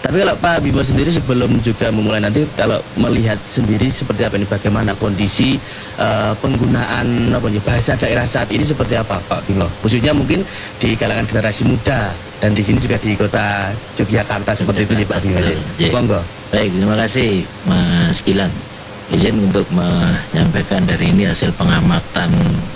Tapi kalau Pak Bimo sendiri sebelum juga memulai nanti, kalau melihat sendiri seperti apa ini, bagaimana kondisi penggunaan bahasa daerah saat ini seperti apa Pak Bimo? Khususnya mungkin di kalangan generasi muda dan di sini juga di kota Yogyakarta seperti itu Pak Bimo. Monggo. Baik, terima kasih Mas Gilang. Izin untuk menyampaikan dari ini hasil pengamatan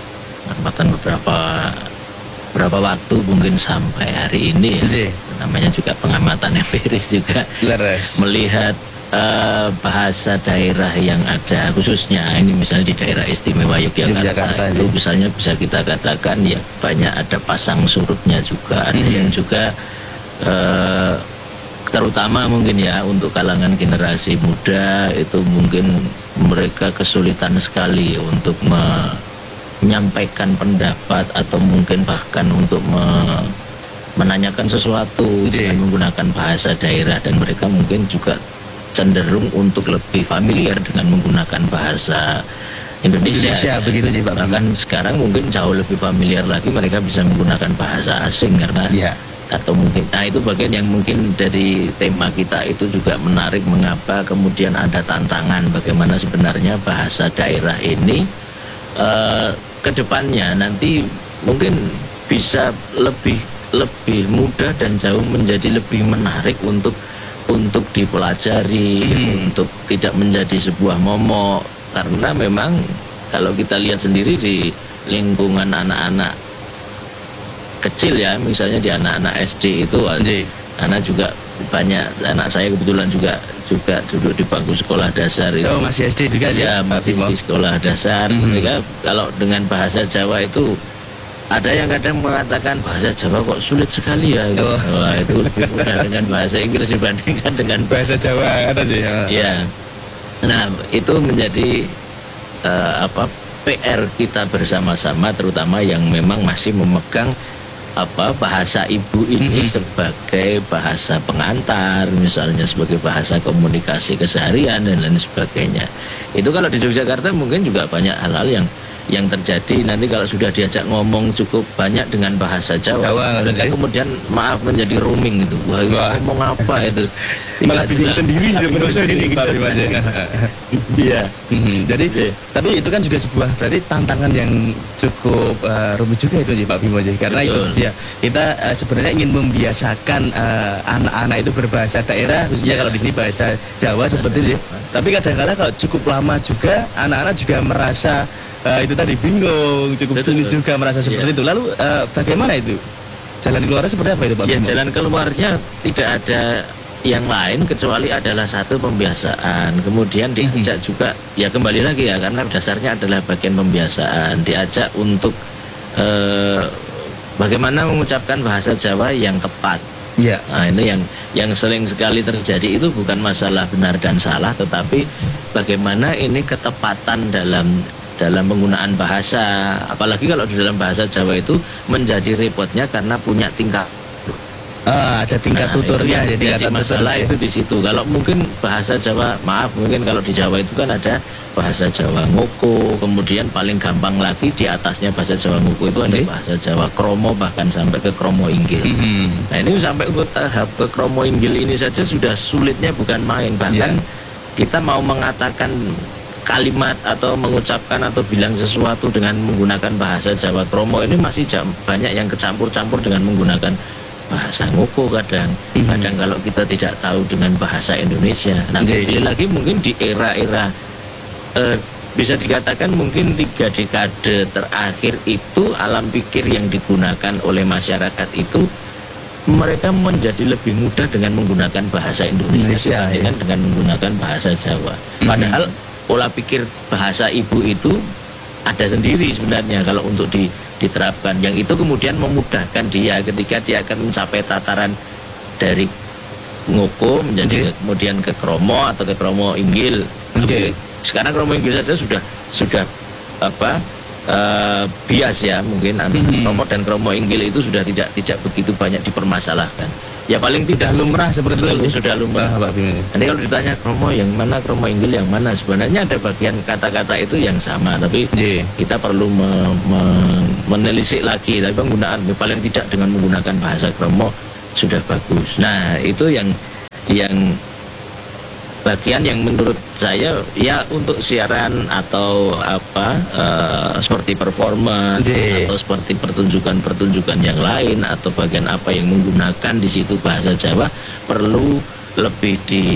beberapa waktu mungkin sampai hari ini ya. Namanya juga pengamatan empiris juga. Melihat bahasa daerah yang ada, khususnya ini misalnya di daerah istimewa Yogyakarta itu misalnya bisa kita katakan ya banyak ada pasang surutnya juga, ada yang juga terutama mungkin ya untuk kalangan generasi muda itu mungkin mereka kesulitan sekali untuk menyampaikan pendapat atau mungkin bahkan untuk menanyakan sesuatu dengan menggunakan bahasa daerah, dan mereka mungkin juga cenderung untuk lebih familiar dengan menggunakan bahasa Indonesia begitu sih Pak. Bahkan sekarang mungkin jauh lebih familiar lagi, mereka bisa menggunakan bahasa asing karena atau mungkin itu bagian yang mungkin dari tema kita itu juga menarik, mengapa kemudian ada tantangan bagaimana sebenarnya bahasa daerah ini kedepannya nanti mungkin bisa lebih mudah dan jauh menjadi lebih menarik untuk dipelajari, untuk tidak menjadi sebuah momok, karena memang kalau kita lihat sendiri di lingkungan anak-anak kecil ya, misalnya di anak-anak SD itu anak juga banyak, anak saya kebetulan juga duduk di bangku sekolah dasar itu. Oh, masih SD juga ya, masih di sekolah dasar. Mereka kalau dengan bahasa Jawa itu ada yang kadang mengatakan bahasa Jawa kok sulit sekali ya. Wah, itu lebih mudah dengan bahasa Inggris dibandingkan dengan bahasa Jawa ada sih. Ya. Nah, itu menjadi PR kita bersama-sama, terutama yang memang masih memegang bahasa ibu ini sebagai bahasa pengantar, misalnya sebagai bahasa komunikasi keseharian dan lain sebagainya. Itu kalau di Yogyakarta mungkin juga banyak hal-hal yang terjadi nanti kalau sudah diajak ngomong cukup banyak dengan bahasa Jawa, mereka kemudian menjadi roaming gitu. Wah, ngomong apa itu? Malah bingung sendiri Iya. Jadi tapi itu kan juga sebuah berarti tantangan yang cukup rumit juga itu Pak Bimo, karena itu ya kita sebenarnya ingin membiasakan anak-anak itu berbahasa daerah, khususnya kalau di sini bahasa Jawa seperti itu. Tapi kadang-kadang kalau cukup lama juga anak-anak juga merasa itu tadi bingung, cukup sulit juga merasa seperti itu. Lalu bagaimana itu? Jalan keluarnya seperti apa itu Pak Bimo? Jalan keluarnya tidak ada yang lain kecuali adalah satu pembiasaan, kemudian diajak juga ya kembali lagi ya karena dasarnya adalah bagian pembiasaan, diajak untuk bagaimana mengucapkan bahasa Jawa yang tepat. Nah, ini yang sering sekali terjadi itu bukan masalah benar dan salah, tetapi bagaimana ini ketepatan dalam penggunaan bahasa, apalagi kalau di dalam bahasa Jawa itu menjadi repotnya karena punya tingkah. Ada tingkat tuturnya, jadi masalah itu di situ. Kalau mungkin bahasa Jawa, mungkin kalau di Jawa itu kan ada bahasa Jawa Ngoko, kemudian paling gampang lagi di atasnya bahasa Jawa Ngoko itu ada bahasa Jawa Kromo, bahkan sampai ke Kromo Inggil. Nah, ini sampai ke tahap ke Kromo Inggil ini saja sudah sulitnya bukan main. Bahkan kita mau mengatakan kalimat atau mengucapkan atau bilang sesuatu dengan menggunakan bahasa Jawa Kromo ini masih banyak yang kecampur-campur dengan menggunakan bahasa Ngoko kadang kalau kita tidak tahu dengan bahasa Indonesia. Nah, lagi mungkin di era-era bisa dikatakan mungkin 3 dekade terakhir itu alam pikir yang digunakan oleh masyarakat itu mereka menjadi lebih mudah dengan menggunakan bahasa Indonesia dengan menggunakan bahasa Jawa. Padahal pola pikir bahasa ibu itu ada sendiri sebenarnya kalau untuk diterapkan, yang itu kemudian memudahkan dia ketika dia akan mencapai tataran dari Ngoko menjadi kemudian ke Kromo atau ke Kromo Inggil. Sekarang Kromo Inggil saja sudah bias ya, mungkin Kromo dan Kromo Inggil itu sudah tidak begitu banyak dipermasalahkan. Ya paling tidak lumrah seperti itu, sudah lumrah. Nanti kalau ditanya Kromo yang mana, Kromo Inggil yang mana, sebenarnya ada bagian kata-kata itu yang sama, tapi kita perlu menelisik lagi. Tapi penggunaan paling tidak dengan menggunakan bahasa Kromo sudah bagus. Nah, itu yang yang bagian yang menurut saya ya untuk siaran atau apa seperti performance atau seperti pertunjukan yang lain atau bagian apa yang menggunakan di situ bahasa Jawa perlu lebih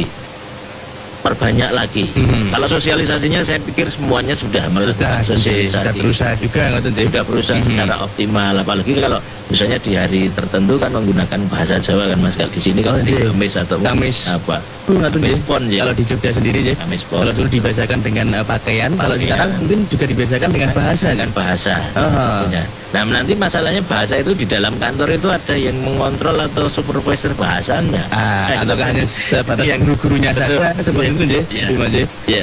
diperbanyak lagi. Kalau sosialisasinya saya pikir semuanya sudah melakukan sosialisasi. Sudah berusaha juga, sudah berusaha secara optimal. Apalagi kalau misalnya di hari tertentu kan menggunakan bahasa Jawa kan Mas. Kalau di sini kalau di Kamis atau Kamis apa? Kamis Pon ya. Kalau di Jogja sendiri ya. Kalau dulu dibiasakan dengan pakaian, kalau sekarang mungkin juga dibiasakan dengan bahasa. Dengan bahasa. Nah nanti masalahnya bahasa itu di dalam kantor itu ada yang mengontrol atau supervisor bahasanya. Atau hanya sebatas yang gurunya saja seperti itu ya.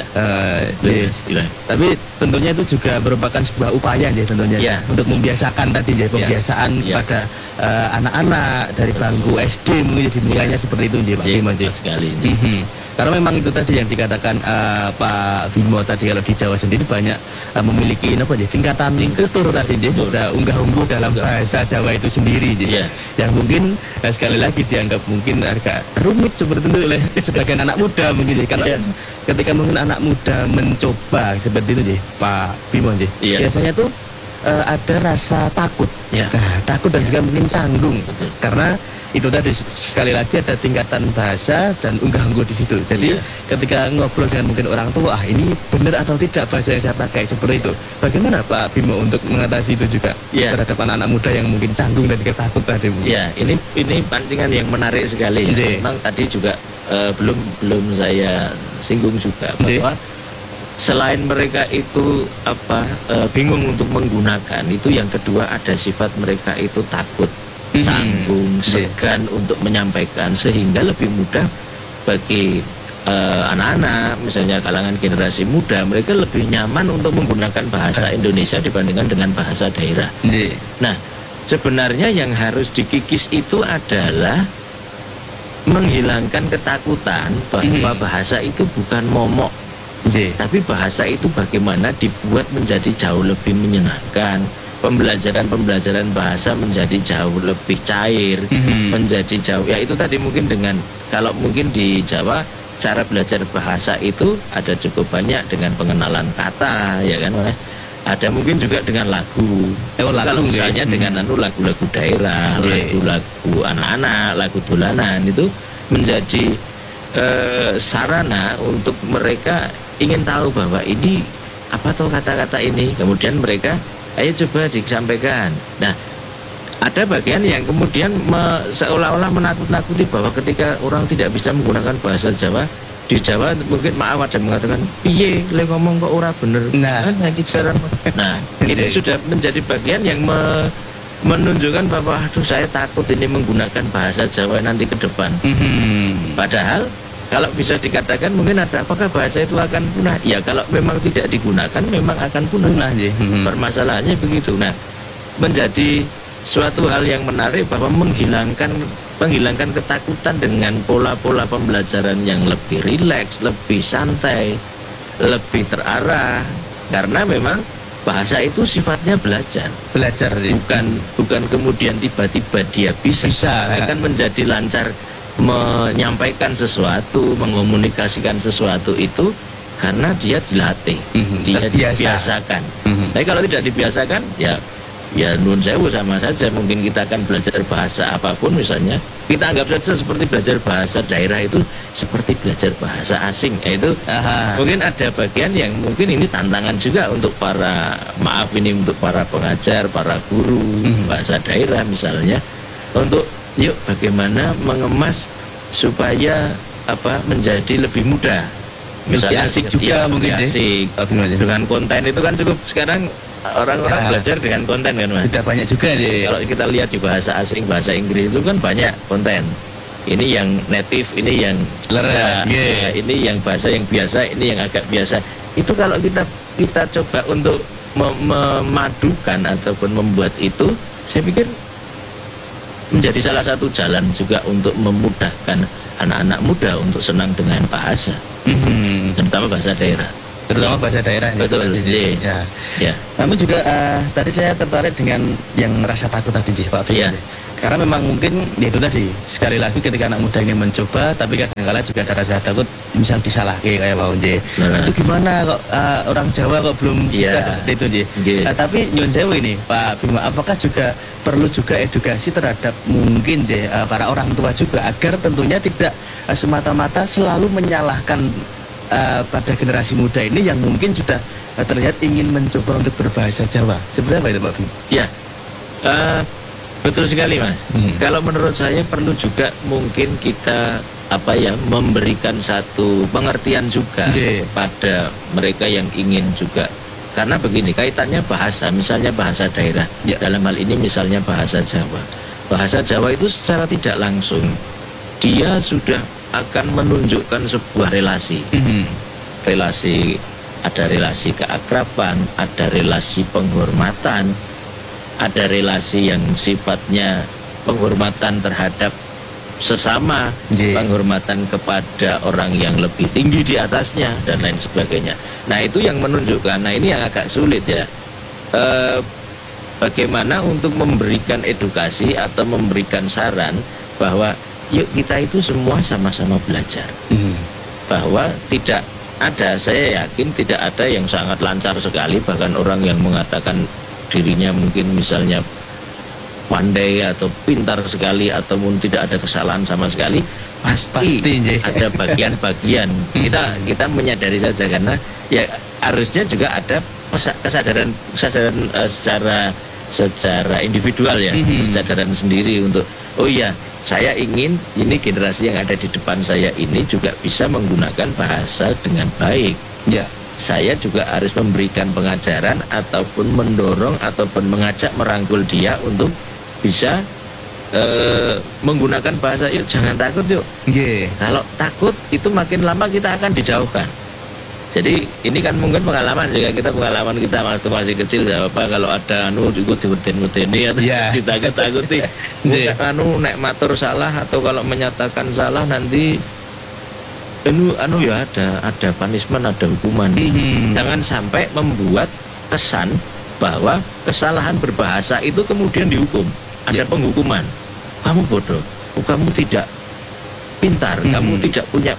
Tapi tentunya itu juga merupakan sebuah upaya ya tentunya untuk membiasakan tadi ya, pembiasaan pada anak-anak dari bangku SD mungkin jadi mulainya seperti itu ya Pak Bimo sekali. Karena memang itu tadi yang dikatakan Pak Bimo tadi, kalau di Jawa sendiri banyak memiliki tingkatan kultur tadi udah unggah-ungguh dalam bahasa Jawa itu sendiri yang mungkin sekali lagi dianggap mungkin agak rumit seperti itu oleh sebagian anak muda mungkin karena ketika mungkin anak muda mencoba seperti itu Pak Bimo biasanya tuh ada rasa takut, takut dan juga mungkin canggung karena itu tadi sekali lagi ada tingkatan bahasa dan unggah-ungguh di situ. Jadi ketika ngobrol dengan mungkin orang tua, ini benar atau tidak bahasa yang saya pakai seperti itu. Bagaimana Pak Bimo untuk mengatasi itu juga terhadap anak-anak muda yang mungkin canggung dan juga takut tadi? Ya, ini pancingan yang menarik sekali. Memang tadi juga belum saya singgung juga bahwa selain mereka itu bingung untuk menggunakan, itu yang kedua ada sifat mereka itu takut, canggung, segan untuk menyampaikan, sehingga lebih mudah bagi anak-anak misalnya kalangan generasi muda, mereka lebih nyaman untuk menggunakan bahasa Indonesia dibandingkan dengan bahasa daerah. Nah, sebenarnya yang harus dikikis itu adalah menghilangkan ketakutan bahwa bahasa itu bukan momok. Tapi bahasa itu bagaimana dibuat menjadi jauh lebih menyenangkan, pembelajaran bahasa menjadi jauh lebih cair, menjadi jauh, ya itu tadi mungkin dengan, kalau mungkin di Jawa cara belajar bahasa itu ada cukup banyak dengan pengenalan kata, ya kan Mas? Ada mungkin juga dengan lagu, kalau misalnya dengan lagu-lagu daerah, lagu-lagu anak-anak, lagu dolanan, itu menjadi sarana untuk mereka ingin tahu bahwa ini apa tuh kata-kata ini, kemudian mereka ayo coba disampaikan. Nah, ada bagian yang kemudian seolah-olah menakut-nakuti bahwa ketika orang tidak bisa menggunakan bahasa Jawa, di Jawa mungkin maaf ada mengatakan piye le ngomong kok ora bener. Nah itu sudah menjadi bagian yang menunjukkan bahwa aduh saya takut ini menggunakan bahasa Jawa nanti ke depan. Padahal kalau bisa dikatakan mungkin ada, apakah bahasa itu akan punah? Ya kalau memang tidak digunakan memang akan punah. Permasalahannya begitu. Nah, menjadi suatu hal yang menarik bahwa menghilangkan ketakutan dengan pola-pola pembelajaran yang lebih rileks, lebih santai, lebih terarah. Karena memang bahasa itu sifatnya belajar, bukan kemudian tiba-tiba dia bisa akan menjadi lancar menyampaikan sesuatu, mengomunikasikan sesuatu itu karena dia dilatih, dia dibiasakan. Tapi kalau tidak dibiasakan, ya nun sewu sama saja. Mungkin kita akan belajar bahasa apapun, misalnya kita anggap saja seperti belajar bahasa daerah itu seperti belajar bahasa asing. Itu mungkin ada bagian yang mungkin ini tantangan juga untuk para untuk para pengajar, para guru bahasa daerah misalnya, untuk yuk bagaimana mengemas supaya menjadi lebih mudah, misalnya asik juga mungkin asik dengan konten itu kan cukup sekarang orang-orang belajar dengan konten kan Mas. Sudah banyak juga deh. Kalau kita lihat di bahasa asing, bahasa Inggris itu kan banyak konten. Ini yang native, ini yang ini yang bahasa yang biasa, ini yang agak biasa. Itu kalau kita coba untuk memadukan ataupun membuat itu, saya pikir menjadi salah satu jalan juga untuk memudahkan anak-anak muda untuk senang dengan bahasa, terutama bahasa daerah. terutama bahasa daerah. Betul. Ya. Ya. Namun juga tadi saya tertarik dengan yang rasa takut tadi Pak Bimo. Iya. Karena memang mungkin ya itu tadi, sekali lagi ketika anak muda ingin mencoba tapi kadang-kala juga ada rasa takut misal disalah kayak Pak Unje. Itu gimana kok orang Jawa kok belum Iya. itu Nje. Tapi nyun sewu ini Pak Bimo, apakah juga perlu juga edukasi terhadap mungkin para orang tua juga agar tentunya tidak semata-mata selalu menyalahkan pada generasi muda ini yang mungkin sudah terlihat ingin mencoba untuk berbahasa Jawa. Sebenarnya apa itu Pak Bimo? Ya, betul sekali Mas. Kalau menurut saya perlu juga mungkin kita memberikan satu pengertian juga pada mereka yang ingin juga. Karena begini, kaitannya bahasa, misalnya bahasa daerah. Dalam hal ini misalnya bahasa Jawa. Bahasa Jawa itu secara tidak langsung dia sudah akan menunjukkan sebuah relasi. Ada relasi keakraban, ada relasi penghormatan, ada relasi yang sifatnya penghormatan terhadap sesama, penghormatan kepada orang yang lebih tinggi di atasnya dan lain sebagainya. Nah itu yang menunjukkan, nah ini yang agak sulit ya, bagaimana untuk memberikan edukasi atau memberikan saran bahwa yuk kita itu semua sama-sama belajar, bahwa tidak ada, saya yakin tidak ada yang sangat lancar sekali, bahkan orang yang mengatakan dirinya mungkin misalnya pandai atau pintar sekali ataupun tidak ada kesalahan sama sekali, pasti ada bagian-bagian. Kita menyadari saja, karena ya harusnya juga ada kesadaran secara individual ya, kesadaran sendiri untuk oh iya, saya ingin ini generasi yang ada di depan saya ini juga bisa menggunakan bahasa dengan baik. Saya juga harus memberikan pengajaran ataupun mendorong ataupun mengajak merangkul dia untuk bisa menggunakan bahasa. Yuk jangan takut yuk. Kalau takut itu makin lama kita akan dijauhkan. Jadi ini kan mungkin pengalaman juga kita waktu masih kecil, kalau ada ikut diweden-wedeni atau ditakut-takuti. Nek matur salah atau kalau menyatakan salah nanti ya ada punishment, ada hukuman. Jangan sampai membuat kesan bahwa kesalahan berbahasa itu kemudian dihukum, ada penghukuman. Kamu bodoh, kamu tidak pintar, kamu tidak punya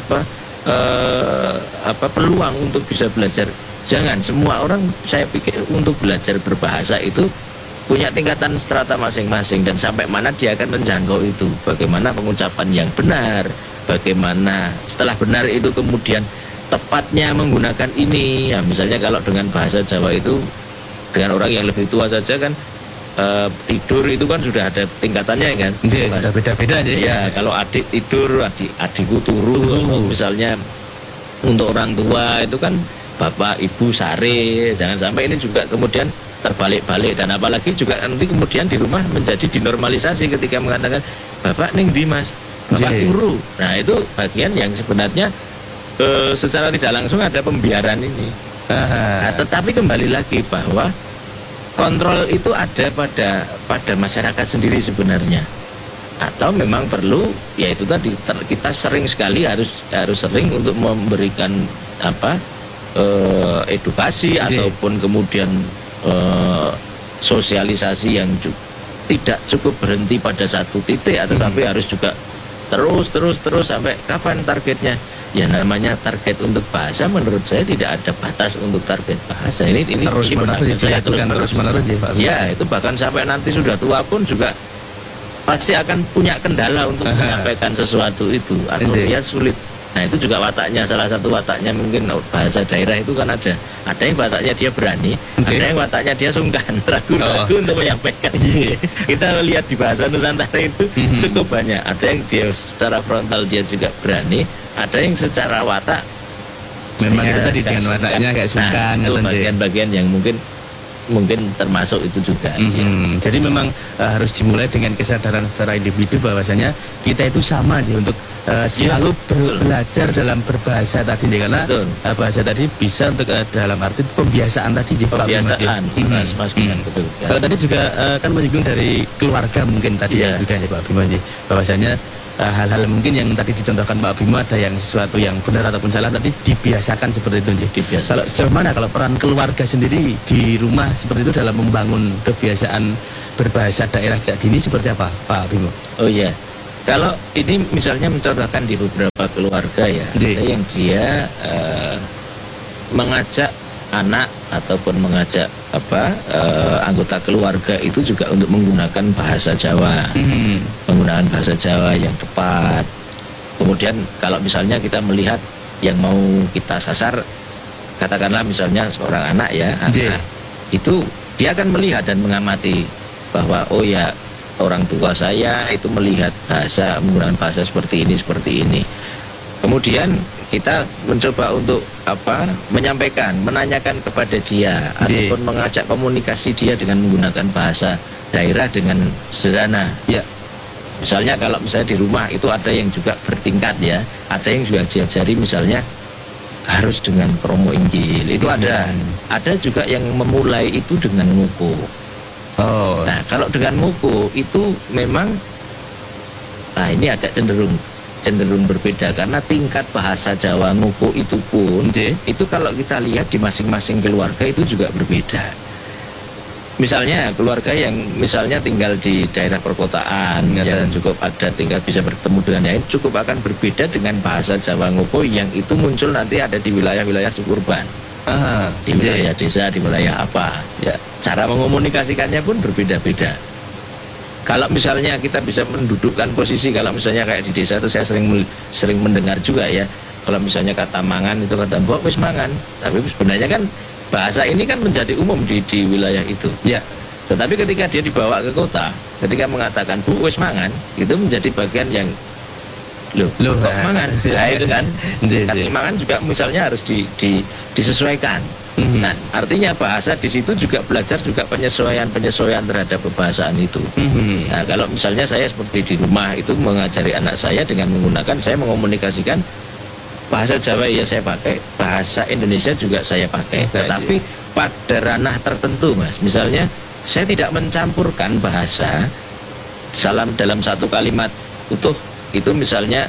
peluang untuk bisa belajar. Jangan, semua orang saya pikir untuk belajar berbahasa itu punya tingkatan strata masing-masing, dan sampai mana dia akan menjangkau itu, bagaimana pengucapan yang benar, bagaimana setelah benar itu kemudian tepatnya menggunakan ini. Ya, misalnya kalau dengan bahasa Jawa itu dengan orang yang lebih tua saja kan, tidur itu kan sudah ada tingkatannya kan. Sudah beda-beda aja. Ya, kalau adik tidur, adikku turu. Misalnya untuk orang tua itu kan bapak ibu sare. Jangan sampai ini juga kemudian terbalik-balik, dan apalagi juga nanti kemudian di rumah menjadi dinormalisasi ketika mengatakan bapak ning di mas, bapak turu. Nah itu bagian yang sebenarnya secara tidak langsung ada pembiaran ini. Nah, tetapi kembali lagi bahwa kontrol itu ada pada masyarakat sendiri sebenarnya, atau memang perlu, yaitu tadi kita sering sekali harus sering untuk memberikan edukasi ataupun kemudian sosialisasi yang tidak cukup berhenti pada satu titik, tetapi harus juga terus sampai kapan targetnya. Ya namanya target untuk bahasa, menurut saya tidak ada batas untuk target bahasa. Ini terus menerus ya Pak. Ya itu bahkan sampai nanti sudah tua pun juga pasti akan punya kendala untuk menyampaikan sesuatu itu, atau dia sulit. Nah itu juga wataknya, salah satu wataknya mungkin bahasa daerah itu kan ada yang wataknya dia berani, ada yang wataknya dia sungkan, ragu-ragu untuk menyampaikan. Kita lihat di bahasa Nusantara itu cukup banyak. Ada yang dia secara frontal dia juga berani, ada yang secara watak memang itu tadi dengan wataknya kayak sungkan. Itu bagian-bagian yang mungkin termasuk itu juga. Jadi memang harus dimulai dengan kesadaran secara individu bahwasanya kita itu sama aja untuk selalu belajar dalam berbahasa tadi, karena bahasa tadi bisa untuk dalam arti pembiasaan tadi. Pembiasaan, betul. Kalau tadi juga kan menyinggung dari keluarga mungkin tadi juga ya Pak Bimo, bahwasanya hal-hal mungkin yang tadi dicontohkan Pak Bimo, ada yang sesuatu yang benar ataupun salah tadi dibiasakan seperti itu nggih. Dibiasakan. Kalau sejauh mana kalau peran keluarga sendiri di rumah seperti itu dalam membangun kebiasaan berbahasa daerah sejak dini seperti apa Pak Bimo? Oh iya, kalau ini misalnya mencontohkan di beberapa keluarga ya, ada yang dia mengajak anak ataupun mengajak anggota keluarga itu juga untuk menggunakan bahasa Jawa, menggunakan bahasa Jawa yang tepat. Kemudian kalau misalnya kita melihat yang mau kita sasar, katakanlah misalnya seorang anak ya, anak itu dia akan melihat dan mengamati bahwa oh ya, orang tua saya itu melihat bahasa, menggunakan bahasa seperti ini. Kemudian kita mencoba untuk menyampaikan, menanyakan kepada dia ataupun mengajak komunikasi dia dengan menggunakan bahasa daerah dengan sederhana. Ya. Misalnya kalau misalnya di rumah itu ada yang juga bertingkat ya, ada yang juga diajari misalnya harus dengan kromo inggil. Itu ada juga yang memulai itu dengan nguku. Oh. Nah, kalau dengan nguku itu memang ini agak cenderung berbeda karena tingkat bahasa Jawa nguku itu pun itu kalau kita lihat di masing-masing keluarga itu juga berbeda. Misalnya keluarga yang misalnya tinggal di daerah perkotaan yang cukup ada tinggal bisa bertemu dengan yang lain, cukup akan berbeda dengan bahasa Jawa nguku yang itu muncul nanti ada di wilayah-wilayah suburban. Di wilayah desa, di wilayah apa ya. Cara mengomunikasikannya pun berbeda-beda. Kalau misalnya kita bisa mendudukkan posisi, kalau misalnya kayak di desa itu saya sering mendengar juga ya, kalau misalnya kata mangan itu kata mbok wis mangan, tapi sebenarnya kan bahasa ini kan menjadi umum di wilayah itu ya. Tetapi ketika dia dibawa ke kota, ketika mengatakan bu wis mangan, itu menjadi bagian yang loh kok mangan, nah itu kan tapi mangan juga misalnya harus disesuaikan. Nah, artinya bahasa di situ juga belajar juga penyesuaian terhadap kebahasaan itu. Nah, kalau misalnya saya seperti di rumah itu mengajari anak saya dengan menggunakan, saya mengomunikasikan bahasa Jawa ya saya pakai, bahasa Indonesia juga saya pakai. Tetapi pada ranah tertentu, Mas, misalnya saya tidak mencampurkan bahasa dalam satu kalimat utuh itu misalnya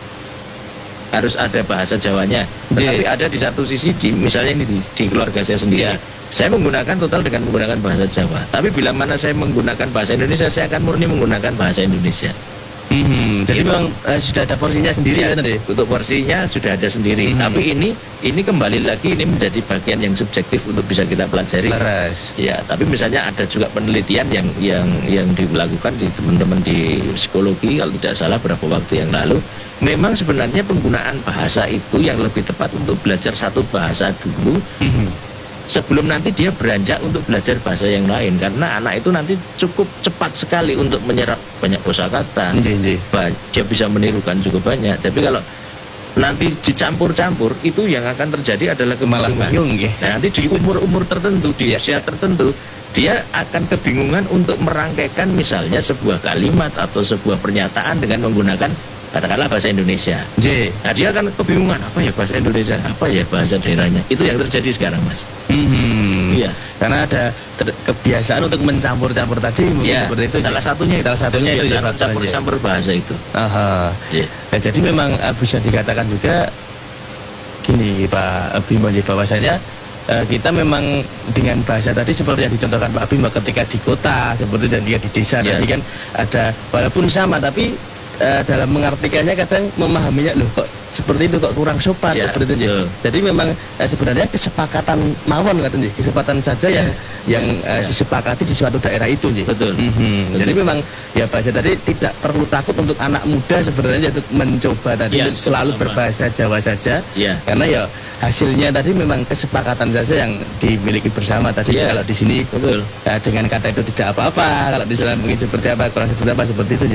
harus ada bahasa Jawanya, tetapi ada di satu sisi misalnya ini di keluarga saya sendiri, saya menggunakan total dengan menggunakan bahasa Jawa. Tapi bila mana saya menggunakan bahasa Indonesia, saya akan murni menggunakan bahasa Indonesia. Jadi memang sudah ada porsinya sendiri ya, untuk porsinya sudah ada sendiri. Tapi ini kembali lagi ini menjadi bagian yang subjektif untuk bisa kita pelajari. Ya, tapi misalnya ada juga penelitian yang dilakukan di teman-teman di psikologi kalau tidak salah beberapa waktu yang lalu. Memang sebenarnya penggunaan bahasa itu yang lebih tepat untuk belajar satu bahasa dulu. Sebelum nanti dia beranjak untuk belajar bahasa yang lain, karena anak itu nanti cukup cepat sekali untuk menyerap banyak kosakata. Dia bisa menirukan cukup banyak. Tapi kalau nanti dicampur-campur, itu yang akan terjadi adalah kebingungan. Nah, nanti di umur-umur tertentu, di usia tertentu, dia akan kebingungan untuk merangkaikan misalnya sebuah kalimat atau sebuah pernyataan dengan menggunakan katakanlah bahasa Indonesia. Nah, dia akan kebingungan apa ya bahasa Indonesia, apa ya bahasa daerahnya. Itu yang terjadi sekarang, Mas. Iya. Karena ada kebiasaan untuk mencampur-campur tadi, mungkin seperti itu. Salah satunya itu campur-campur bahasa itu. Ya, jadi memang bisa dikatakan juga gini Pak Bimo, bahwasanya kita memang dengan bahasa tadi seperti yang dicontohkan Pak Bimo ketika di kota seperti dan dia di desa tadi kan ada walaupun sama tapi dalam mengartikannya kadang memahaminya loh kok seperti itu kok kurang sopan seperti itu. Jadi memang sebenarnya kesepakatan mawon katanya, kesepakatan saja yang disepakati di suatu daerah itu. Betul. Jadi memang ya bahasa tadi tidak perlu takut untuk anak muda sebenarnya untuk mencoba tadi untuk selalu berbahasa Jawa saja. Karena ya hasilnya tadi memang kesepakatan saja yang dimiliki bersama tadi. Kalau di sini dengan kata itu tidak apa-apa, kalau di sana mungkin seperti apa kurang seperti apa seperti itu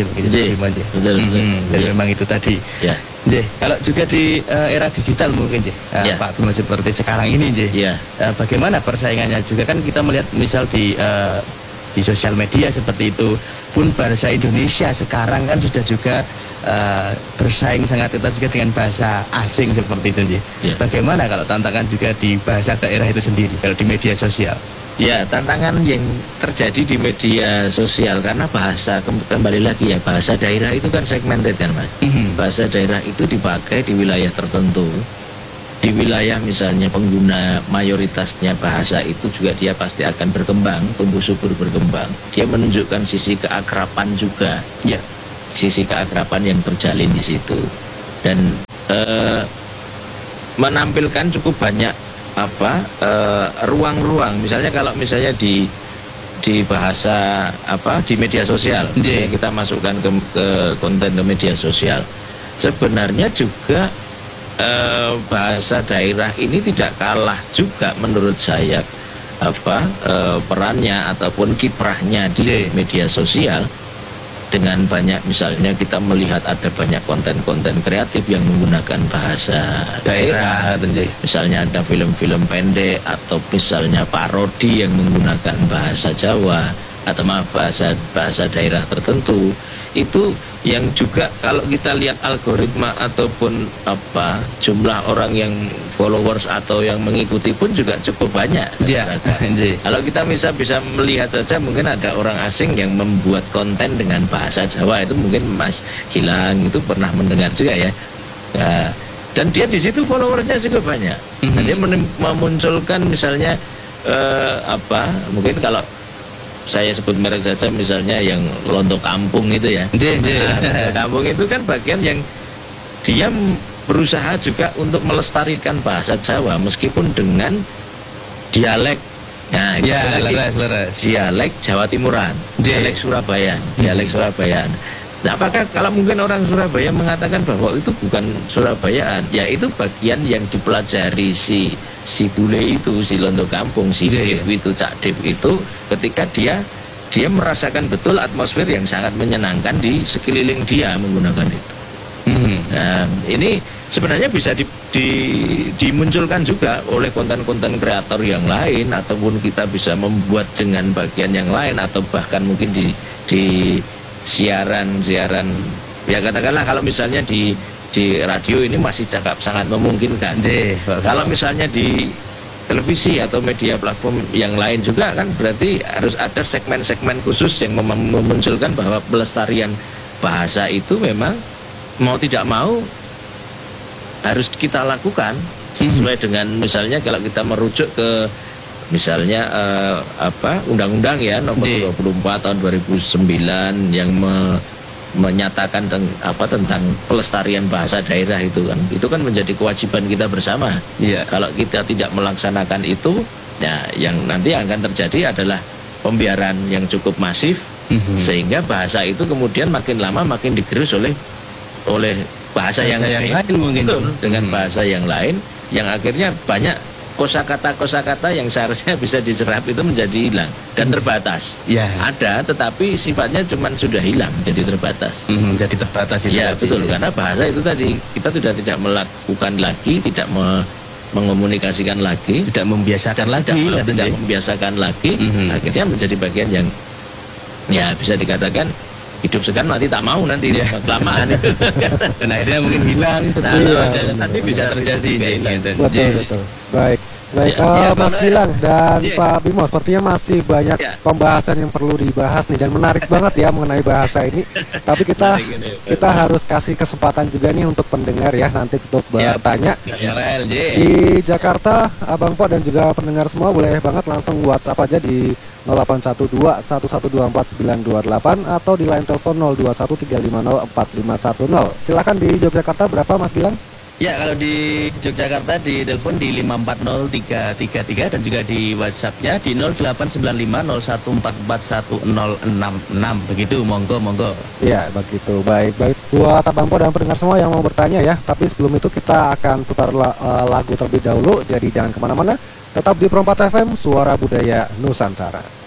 jadi memang itu tadi. Kalau juga di era digital mungkin Pak Bimo seperti sekarang ini bagaimana persaingannya juga kan kita melihat misal di sosial media seperti itu pun bahasa Indonesia sekarang kan sudah juga bersaing sangat ketat juga dengan bahasa asing seperti itu. Bagaimana kalau tantangan juga di bahasa daerah itu sendiri kalau di media sosial? Ya, tantangan yang terjadi di media sosial karena bahasa kembali lagi ya, bahasa daerah itu kan segmented kan Mas. Bahasa daerah itu dipakai di wilayah tertentu. Di wilayah misalnya pengguna mayoritasnya bahasa itu juga dia pasti akan berkembang, tumbuh subur berkembang. Dia menunjukkan sisi keakraban juga. Ya. Sisi keakraban yang terjalin di situ. Dan menampilkan cukup banyak ruang-ruang. Misalnya kalau misalnya di bahasa di media sosial, kita masukkan ke konten ke media sosial. Sebenarnya juga bahasa daerah ini tidak kalah juga menurut saya perannya ataupun kiprahnya di media sosial. Dengan banyak misalnya kita melihat ada banyak konten-konten kreatif yang menggunakan bahasa daerah. Misalnya ada film-film pendek atau misalnya parodi yang menggunakan bahasa Jawa atau bahasa daerah tertentu. Itu yang juga kalau kita lihat algoritma ataupun jumlah orang yang followers atau yang mengikuti pun juga cukup banyak. Kalau kita bisa melihat saja, mungkin ada orang asing yang membuat konten dengan bahasa Jawa, itu mungkin Mas Gilang itu pernah mendengar juga ya. Dan dia di situ followersnya juga banyak. Dan dia memunculkan misalnya mungkin kalau saya sebut merek saja misalnya yang Lontong Kampung itu ya. Kampung itu kan bagian yang dia berusaha juga untuk melestarikan bahasa Jawa meskipun dengan dialek. Nah, dialek Jawa Timuran, dialek Surabaya, Nah, apakah kalau mungkin orang Surabaya mengatakan bahwa itu bukan Surabayaan, ya itu bagian yang dipelajari si bule itu, si Lontong Kampung, si Dip itu, Cak Dip itu, ketika dia merasakan betul atmosfer yang sangat menyenangkan di sekeliling dia menggunakan itu. Nah, ini sebenarnya bisa dimunculkan juga oleh konten-konten kreator yang lain, ataupun kita bisa membuat dengan bagian yang lain, atau bahkan mungkin di siaran ya katakanlah kalau misalnya di radio ini masih sangat memungkinkan. Kalau misalnya di televisi atau media platform yang lain juga kan berarti harus ada segmen-segmen khusus yang memunculkan bahwa pelestarian bahasa itu memang mau tidak mau harus kita lakukan sesuai dengan misalnya kalau kita merujuk ke misalnya undang-undang ya nomor 24 tahun 2009 yang menyatakan tentang pelestarian bahasa daerah itu kan menjadi kewajiban kita bersama. Kalau kita tidak melaksanakan itu, ya yang nanti akan terjadi adalah pembiaran yang cukup masif, sehingga bahasa itu kemudian makin lama makin digerus oleh bahasa yang lain mungkin dengan bahasa yang lain, yang akhirnya banyak kosakata yang seharusnya bisa diserap itu menjadi hilang dan terbatas. Ada, tetapi sifatnya cuma sudah hilang, jadi terbatas. Jadi terbatas itu. Betul, karena bahasa itu tadi kita tidak melakukan lagi, tidak mengomunikasikan lagi, tidak membiasakan lagi, akhirnya menjadi bagian yang ya bisa dikatakan hidup segan mati tak mau nanti kelamaan itu. Dan akhirnya mungkin hilang nanti bisa terjadi betul. Baik, Mas Gilang dan Pak Bimo, sepertinya masih banyak pembahasan yang perlu dibahas nih, dan menarik banget ya mengenai bahasa ini. Tapi kita harus kasih kesempatan juga nih untuk pendengar ya nanti untuk bertanya di Jakarta. Abang Po dan juga pendengar semua boleh banget langsung WhatsApp aja di 0812-1124-928 atau di line telepon 0213504510. Silakan di Yogyakarta berapa Mas Gilang? Ya, kalau di Yogyakarta di telepon di 540333 dan juga di WhatsApp-nya di 089501441066. Begitu, monggo. Ya, begitu. Baik. Buat Abang Po dan pendengar semua yang mau bertanya ya. Tapi sebelum itu kita akan putar lagu terlebih dahulu. Jadi jangan kemana-mana. Tetap di Perompak FM, Suara Budaya Nusantara.